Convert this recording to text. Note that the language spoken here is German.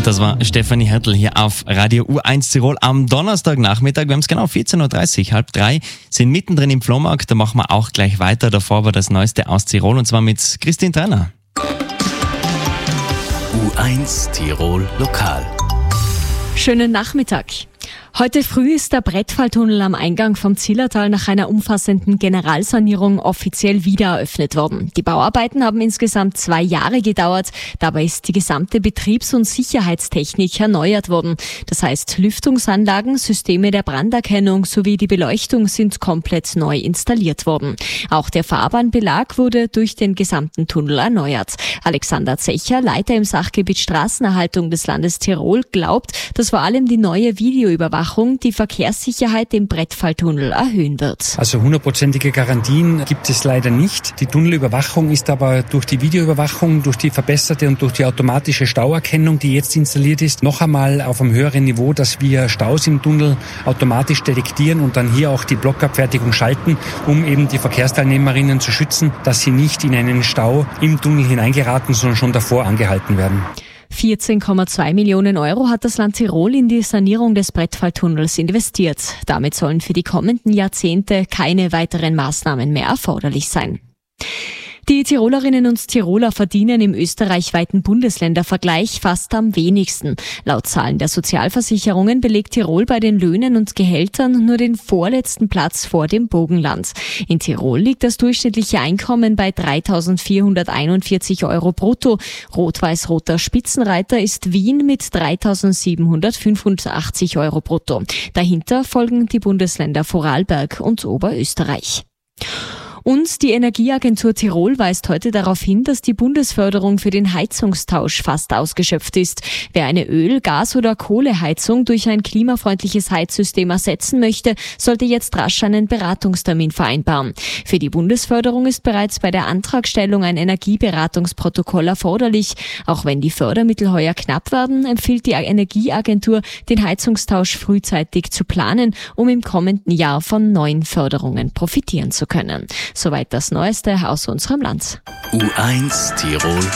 Das war Stefanie Hertel hier auf Radio U1 Tirol am Donnerstagnachmittag. Wir haben es genau 14.30 Uhr, halb drei, sind mittendrin im Flohmarkt. Da machen wir auch gleich weiter. Davor war das Neueste aus Tirol und zwar mit Christine Trenner. U1 Tirol Lokal. Schönen Nachmittag. Heute früh ist der Brettfalltunnel am Eingang vom Zillertal nach einer umfassenden Generalsanierung offiziell wieder eröffnet worden. Die Bauarbeiten haben insgesamt 2 Jahre gedauert. Dabei ist die gesamte Betriebs- und Sicherheitstechnik erneuert worden. Das heißt, Lüftungsanlagen, Systeme der Branderkennung sowie die Beleuchtung sind komplett neu installiert worden. Auch der Fahrbahnbelag wurde durch den gesamten Tunnel erneuert. Alexander Zecher, Leiter im Sachgebiet Straßenerhaltung des Landes Tirol, glaubt, dass vor allem die neue Videoüberwachung die Verkehrssicherheit im Brettfalltunnel erhöhen wird. Also 100%ige Garantien gibt es leider nicht. Die Tunnelüberwachung ist aber durch die Videoüberwachung, durch die verbesserte und durch die automatische Stauerkennung, die jetzt installiert ist, noch einmal auf einem höheren Niveau, dass wir Staus im Tunnel automatisch detektieren und dann hier auch die Blockabfertigung schalten, um eben die Verkehrsteilnehmerinnen zu schützen, dass sie nicht in einen Stau im Tunnel hineingeraten, sondern schon davor angehalten werden. 14,2 Millionen Euro hat das Land Tirol in die Sanierung des Brettfalltunnels investiert. Damit sollen für die kommenden Jahrzehnte keine weiteren Maßnahmen mehr erforderlich sein. Die Tirolerinnen und Tiroler verdienen im österreichweiten Bundesländervergleich fast am wenigsten. Laut Zahlen der Sozialversicherungen belegt Tirol bei den Löhnen und Gehältern nur den vorletzten Platz vor dem Burgenland. In Tirol liegt das durchschnittliche Einkommen bei 3.441 Euro brutto. Rot-Weiß-Roter Spitzenreiter ist Wien mit 3.785 Euro brutto. Dahinter folgen die Bundesländer Vorarlberg und Oberösterreich. Und die Energieagentur Tirol weist heute darauf hin, dass die Bundesförderung für den Heizungstausch fast ausgeschöpft ist. Wer eine Öl-, Gas- oder Kohleheizung durch ein klimafreundliches Heizsystem ersetzen möchte, sollte jetzt rasch einen Beratungstermin vereinbaren. Für die Bundesförderung ist bereits bei der Antragstellung ein Energieberatungsprotokoll erforderlich. Auch wenn die Fördermittel heuer knapp werden, empfiehlt die Energieagentur, den Heizungstausch frühzeitig zu planen, um im kommenden Jahr von neuen Förderungen profitieren zu können. Soweit das Neueste aus unserem Land. U1 Tirol